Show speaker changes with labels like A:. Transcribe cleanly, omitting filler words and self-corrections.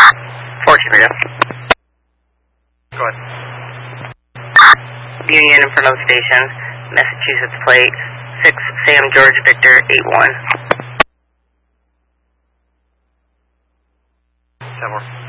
A: 14 Radio.
B: Go ahead.
A: Union in front of the station, Massachusetts plate, 6 Sam George Victor 81.
B: 10 more.